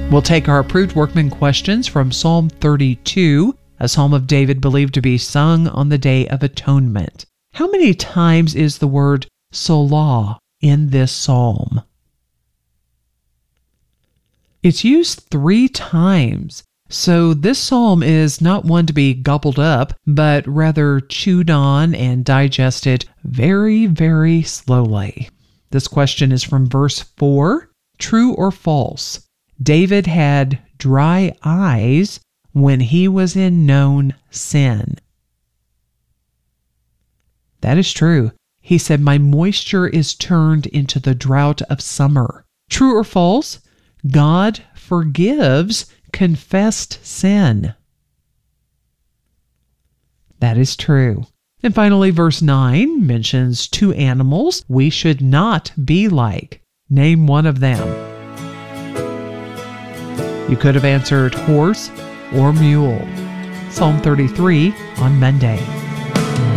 We'll take our approved workman questions from Psalm 32, a psalm of David believed to be sung on the Day of Atonement. How many times is the word Solah in this psalm? It's used 3 times, so this psalm is not one to be gobbled up, but rather chewed on and digested very, very slowly. This question is from verse 4. True or false? David had dry eyes when he was in known sin. That is true. He said, "My moisture is turned into the drought of summer." True or false? God forgives confessed sin. That is true. And finally, verse 9 mentions 2 animals we should not be like. Name one of them. You could have answered horse or mule. Psalm 33 on Monday.